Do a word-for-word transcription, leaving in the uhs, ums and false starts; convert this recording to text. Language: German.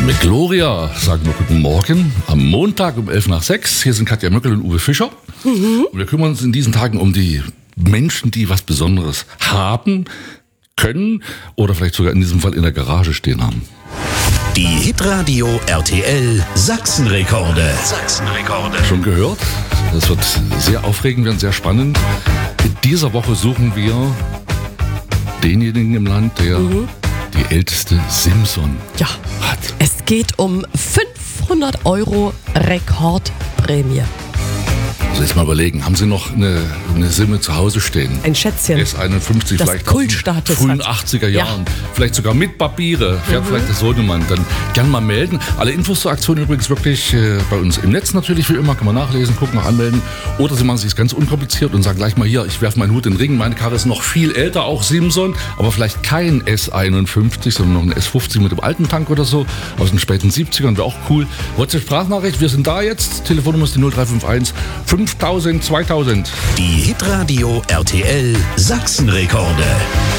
Mit Gloria sagen wir guten Morgen am Montag um elf nach sechs. Hier sind Katja Möckel und Uwe Fischer. Mhm. Und wir kümmern uns in diesen Tagen um die Menschen, die was Besonderes haben, können oder vielleicht sogar in diesem Fall in der Garage stehen haben. Die Hitradio R T L Sachsenrekorde. Sachsenrekorde. Schon gehört? Das wird sehr aufregend werden, sehr spannend. In dieser Woche suchen wir denjenigen im Land, der mhm. die älteste Simson ja. hat. Es geht um fünfhundert Euro Rekordprämie. Also jetzt mal überlegen, haben Sie noch eine, eine Simme zu Hause stehen? Ein Schätzchen. S einundfünfzig, das vielleicht Kultstatus aus den frühen hat. achtziger Jahren. Ja. Vielleicht sogar mit Papiere. Fährt mhm. vielleicht der Sohnemann. Dann gern mal melden. Alle Infos zur Aktion übrigens wirklich äh, bei uns im Netz natürlich wie immer. Kann man nachlesen, gucken, mal anmelden. Oder Sie machen es sich ganz unkompliziert und sagen gleich mal hier, ich werfe meinen Hut in den Ring. Meine Karre ist noch viel älter, auch Simson. Aber vielleicht kein S einundfünfzig, sondern noch ein S fünfzig mit dem alten Tank oder so. Aus den späten siebzigern, wäre auch cool. WhatsApp-Sprachnachricht, wir sind da jetzt. Telefonnummer ist die null drei fünf eins fünftausend zweitausend. Die Hitradio R T L Sachsenrekorde.